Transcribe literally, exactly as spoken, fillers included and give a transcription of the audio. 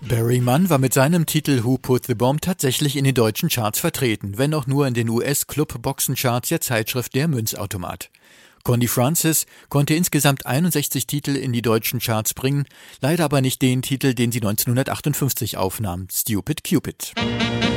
Barry Mann war mit seinem Titel Who Put the Bomb tatsächlich in den deutschen Charts vertreten, wenn auch nur in den U S-Club-Boxencharts der Zeitschrift Der Münzautomat. Connie Francis konnte insgesamt einundsechzig Titel in die deutschen Charts bringen, leider aber nicht den Titel, den sie neunzehnhundertachtundfünfzig aufnahm, Stupid Cupid.